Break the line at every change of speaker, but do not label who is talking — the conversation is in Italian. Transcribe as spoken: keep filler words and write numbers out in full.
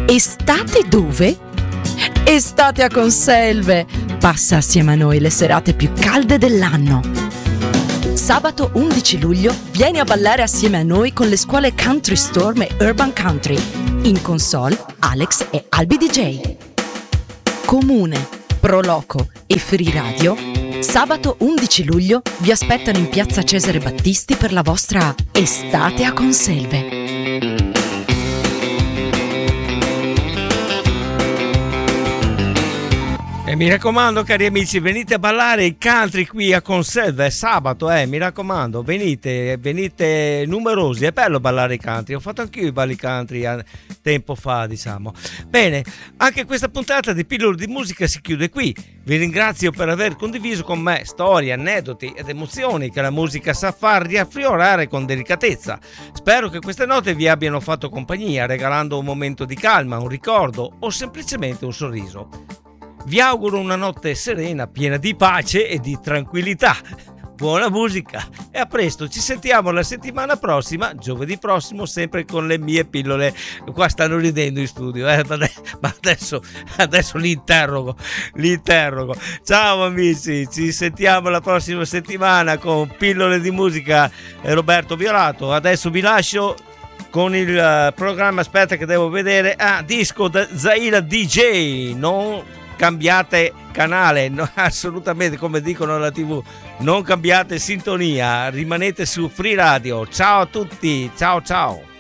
Estate dove? Estate a Conselve! Passa assieme a noi le serate più calde dell'anno. Sabato undici luglio vieni a ballare assieme a noi con le scuole Country Storm e Urban Country. In console Alex e Albi D J. Comune, Pro Loco e Free Radio sabato undici luglio vi aspettano in piazza Cesare Battisti per la vostra Estate a Conselve.
E mi raccomando, cari amici, venite a ballare il country qui a Conselve, è sabato, eh, mi raccomando, venite, venite numerosi, è bello ballare il country, ho fatto anch'io i balli country a tempo fa, diciamo. Bene, anche questa puntata di Pillole di Musica si chiude qui, vi ringrazio per aver condiviso con me storie, aneddoti ed emozioni che la musica sa far riaffiorare con delicatezza. Spero che queste note vi abbiano fatto compagnia, regalando un momento di calma, un ricordo o semplicemente un sorriso. Vi auguro una notte serena, piena di pace e di tranquillità. Buona musica e a presto, ci sentiamo la settimana prossima, giovedì prossimo, sempre con le mie pillole. Qua stanno ridendo in studio, eh? Ma adesso, adesso li interrogo, li interrogo. Ciao amici, ci sentiamo la prossima settimana con Pillole di Musica e Roberto Violato. Adesso vi lascio con il uh, programma, aspetta che devo vedere, ah, disco da Zaira D J, non cambiate canale, no, assolutamente, come dicono alla tivù, non cambiate sintonia, rimanete su Free Radio. Ciao a tutti, ciao ciao.